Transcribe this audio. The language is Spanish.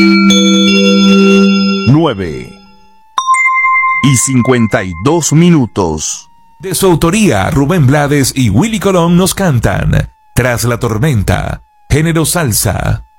9:52. De su autoría, Rubén Blades y Willy Colón nos cantan Tras la tormenta, género salsa.